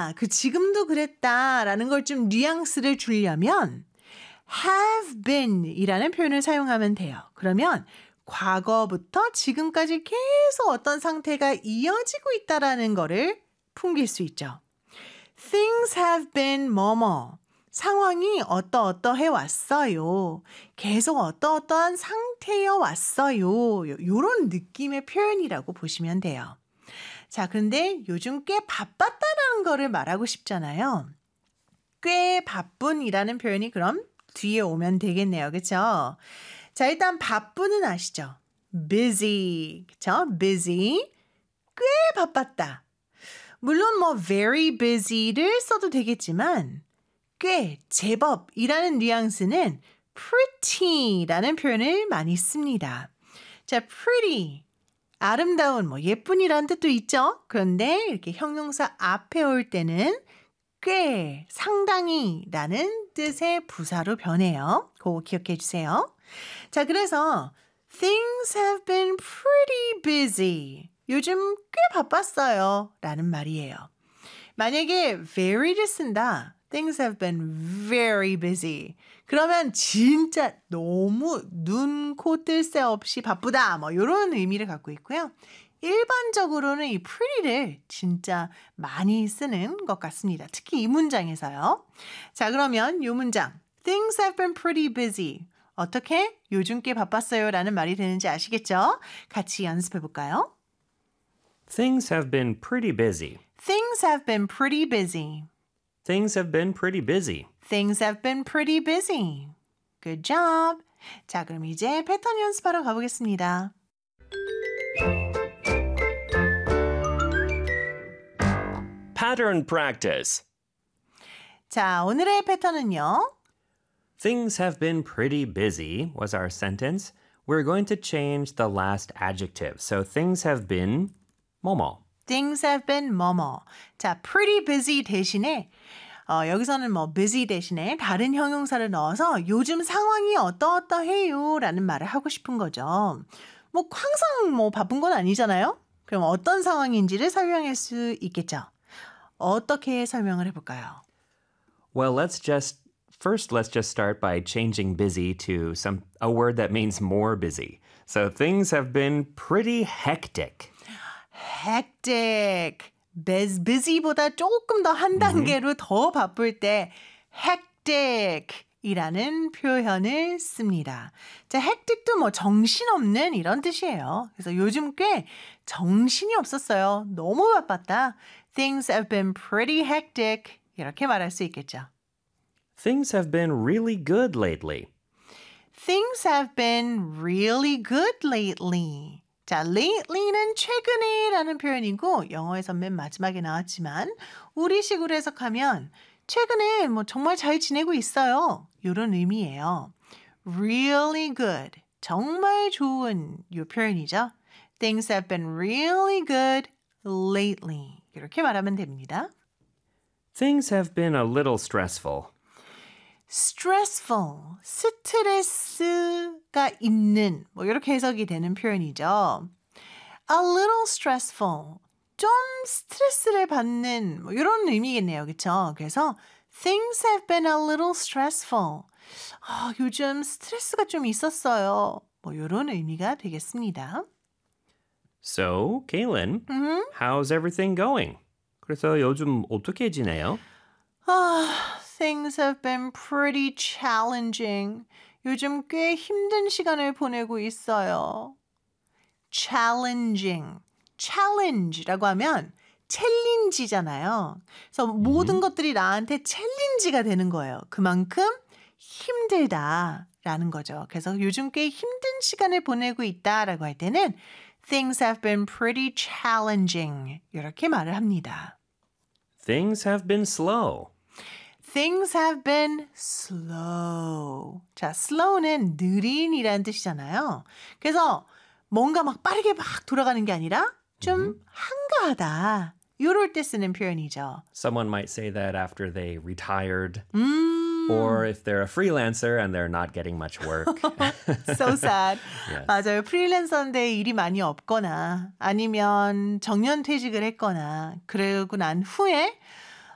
그 지금도 그랬다라는 걸 좀 뉘앙스를 주려면 have been 이라는 표현을 사용하면 돼요. 그러면 과거부터 지금까지 계속 어떤 상태가 이어지고 있다라는 거를 풍길 수 있죠. Things have been 뭐뭐. 상황이 어떠어떠해 왔어요. 계속 어떠어떠한 상태여 왔어요. 이런 느낌의 표현이라고 보시면 돼요. 자, 그런데 요즘 꽤 바빴다라는 거를 말하고 싶잖아요. 꽤 바쁜이라는 표현이 그럼 뒤에 오면 되겠네요. 그렇죠? 자, 일단 바쁜은 아시죠? busy. 그렇죠? busy. 꽤 바빴다. 물론 뭐 very busy를 써도 되겠지만 꽤, 제법이라는 뉘앙스는 pretty라는 표현을 많이 씁니다. 자, pretty, 아름다운, 뭐 예쁜이라는 뜻도 있죠. 그런데 이렇게 형용사 앞에 올 때는 꽤, 상당히라는 뜻의 부사로 변해요. 그거 기억해 주세요. 자, 그래서 things have been pretty busy. 요즘 꽤 바빴어요. 라는 말이에요. 만약에 very를 쓴다. Things have been very busy. 그러면 진짜 너무 눈, 코, 뜰 새 없이 바쁘다. 뭐 이런 의미를 갖고 있고요. 일반적으로는 이 pretty를 진짜 많이 쓰는 것 같습니다. 특히 이 문장에서요. 자, 그러면 이 문장 Things have been pretty busy. 어떻게? 요즘 꽤 바빴어요 라는 말이 되는지 아시겠죠? 같이 연습해 볼까요? Things have been pretty busy. Things have been pretty busy. Things have been pretty busy. Things have been pretty busy. Good job. 자, 그럼 이제 패턴 연습하러 가보겠습니다. Pattern practice. 자, 오늘의 패턴은요. Things have been pretty busy was our sentence. We're going to change the last adjective. So things have been 뭐뭐. Things have been 뭐뭐. 자, pretty busy 대신에 여기서는 뭐 busy 대신에 다른 형용사를 넣어서 요즘 상황이 어떠어떠해요 라는 말을 하고 싶은 거죠. 뭐 항상 뭐 바쁜 건 아니잖아요. 그럼 어떤 상황인지를 설명할 수 있겠죠. 어떻게 설명을 해볼까요? Well, let's just start by changing busy to a word that means more busy. So things have been pretty hectic. hectic. busy보다 조금 더 한 단계로 더 바쁠 때 hectic이라는 표현을 씁니다. 자, hectic도 뭐 정신없는 이런 뜻이에요. 그래서 요즘 꽤 정신이 없었어요. 너무 바빴다. Things have been pretty hectic. 이렇게 말할 수 있겠죠. Things have been really good lately. Things have been really good lately. 자, lately는 최근에 라는 표현이고 영어에서 맨 마지막에 나왔지만 우리식으로 해석하면 최근에 뭐 정말 잘 지내고 있어요. 이런 의미예요. Really good. 정말 좋은 이 표현이죠. Things have been really good lately. 이렇게 말하면 됩니다. Things have been a little stressful. stressful, 스트레스가 있는 뭐 이렇게 해석이 되는 표현이죠. a little stressful, 좀 스트레스를 받는 뭐 이런 의미겠네요. 그렇죠? 그래서 things have been a little stressful. 요즘 스트레스가 좀 있었어요. 뭐 이런 의미가 되겠습니다. So, Kaylin, how's everything going? 그래서 요즘 어떻게 지내요? Things have been pretty challenging. 요즘 꽤 힘든 시간을 보내고 있어요. challenging. challenge라고 하면 챌린지잖아요. 그래서 모든 것들이 나한테 챌린지가 되는 거예요. 그만큼 힘들다라는 거죠. 그래서 요즘 꽤 힘든 시간을 보내고 있다라고 할 때는 Things have been pretty challenging. 이렇게 말을 합니다. Things have been slow. Things have been slow. 자, slow는 느린이라는 뜻이잖아요. 그래서 뭔가 막 빠르게 막 돌아가는 게 아니라 좀 한가하다. 이럴 때 쓰는 표현이죠. Someone might say that after they retired. Or if they're a freelancer and they're not getting much work. So sad. Yes. 맞아요. 프리랜서인데 일이 많이 없거나 아니면 정년퇴직을 했거나 그러고 난 후에